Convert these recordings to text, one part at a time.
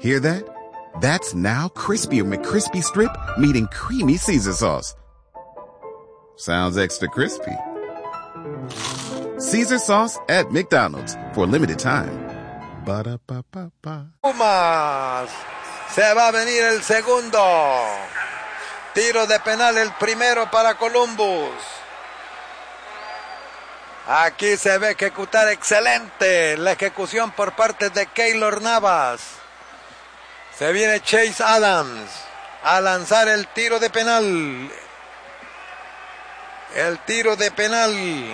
Hear that? That's now crispier McCrispy Strip meeting creamy Caesar sauce. Sounds extra crispy. Caesar sauce at McDonald's for a limited time. Ba-da-ba-ba-ba. Pumas. Se va a venir el segundo. Tiro de penal, el primero para Columbus. Aquí se ve ejecutar excelente la ejecución por parte de Keylor Navas. Se viene Chase Adams a lanzar el tiro de penal. El tiro de penal.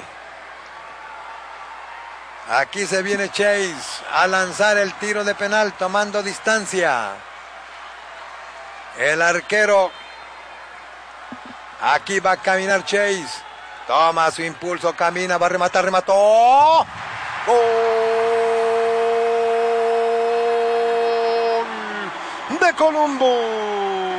Aquí se viene Chase a lanzar el tiro de penal tomando distancia. El arquero. Aquí va a caminar Chase. Toma su impulso, camina, va a rematar, remató. ¡Gol de Columbus!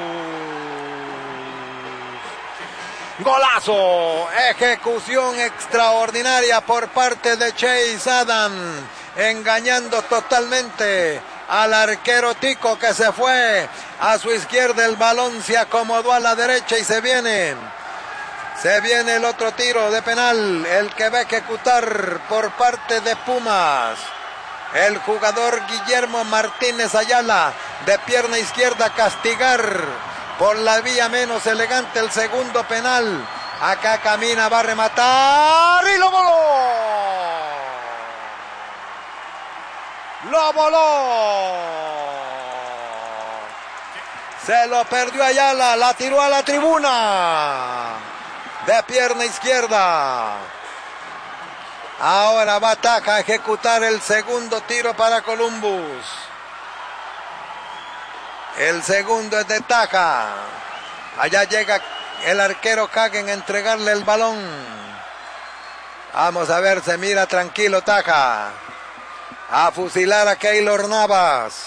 Golazo, ejecución extraordinaria por parte de Chase Adams, engañando totalmente al arquero Tico, que se fue a su izquierda. El balón se acomodó a la derecha y se viene el otro tiro de penal, el que va a ejecutar por parte de Pumas. El jugador Guillermo Martínez Ayala, de pierna izquierda, castigar por la vía menos elegante el segundo penal. Acá camina, va a rematar y lo voló. ¡Lo voló! Se lo perdió Ayala, la tiró a la tribuna. De pierna izquierda. Ahora va Taja a ejecutar el segundo tiro para Columbus. El segundo es de Taja. Allá llega el arquero Hagen a entregarle el balón. Vamos a ver, se mira tranquilo Taja. A fusilar a Keylor Navas.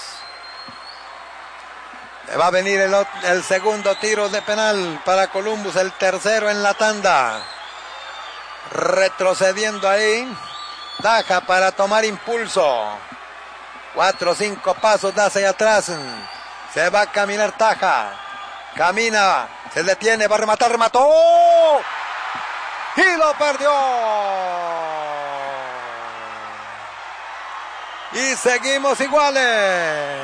Va a venir el segundo tiro de penal para Columbus, el tercero en la tanda. Retrocediendo ahí. Taja para tomar impulso. 4 o 5 pasos da hacia atrás. Se va a caminar Taja. Camina, se detiene, va a rematar, remató. Y lo perdió. Y seguimos iguales.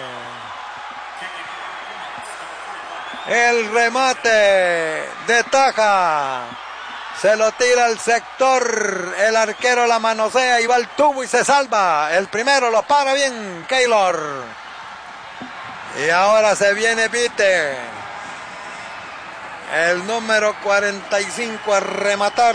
El remate de Taja. Se lo tira al sector. El arquero la manosea y va al tubo y se salva. El primero lo para bien Keylor. Y ahora se viene Vite. El número 45 a rematar.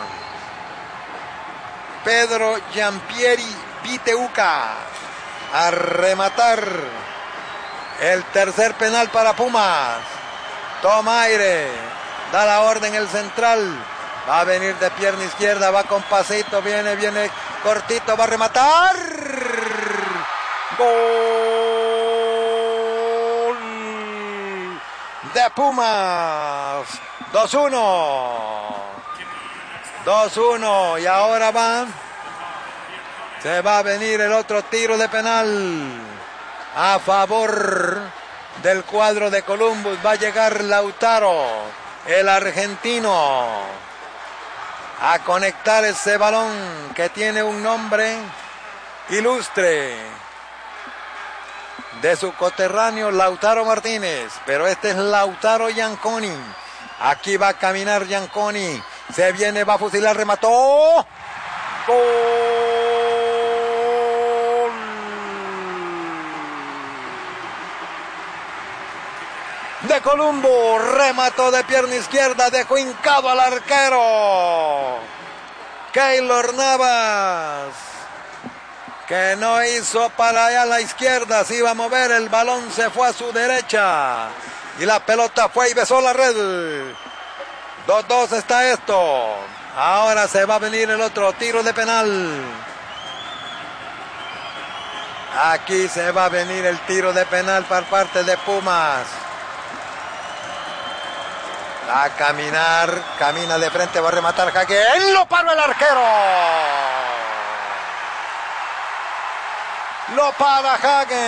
Pedro Giampieri Viteuca a rematar. El tercer penal para Pumas. Toma aire. Da la orden el central. Va a venir de pierna izquierda. Va con pasito. Viene cortito. Va a rematar. Gol de Pumas. 2-1. 2-1. Y ahora se va a venir el otro tiro de penal a favor del cuadro de Columbus. Va a llegar Lautaro, el argentino, a conectar ese balón que tiene un nombre ilustre de su coterráneo Lautaro Martínez, pero este es Lautaro Gianconi. Aquí va a caminar Gianconi, se viene, va a fusilar, remató. ¡Gol de Columbus! Remató de pierna izquierda, dejó hincado al arquero Keylor Navas, que no hizo para allá a la izquierda, se iba a mover, el balón se fue a su derecha y la pelota fue y besó la red. 2-2 está esto. Ahora se va a venir el otro tiro de penal. Aquí se va a venir el tiro de penal por parte de Pumas. Va a caminar, camina de frente, va a rematar Hagen. ¡Él lo paró el arquero! Lo para Hagen.